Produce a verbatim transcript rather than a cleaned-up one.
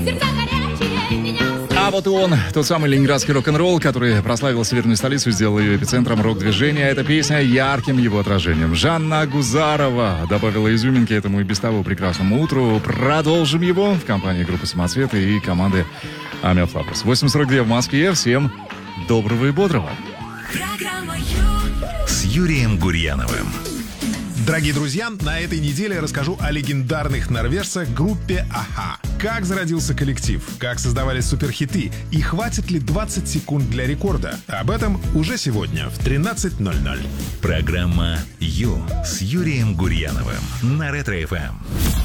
А вот и он, тот самый ленинградский рок-н-ролл, который прославил северную столицу, сделал ее эпицентром рок-движения. Эта песня ярким его отражением. Жанна Агузарова добавила изюминки этому и без того прекрасному утру. Продолжим его в компании группы «Самоцветы» и команды Амиа Флаверс. восемь сорок два в Москве. Всем доброго и бодрого. Программа Ю с Юрием Гурьяновым. Дорогие друзья, на этой неделе я расскажу о легендарных норвежцах группе «Аха». Как зародился коллектив, как создавались суперхиты и хватит ли двадцать секунд для рекорда. Об этом уже сегодня в тринадцать ноль ноль. Программа Ю с Юрием Гурьяновым на Ретро-эф эм.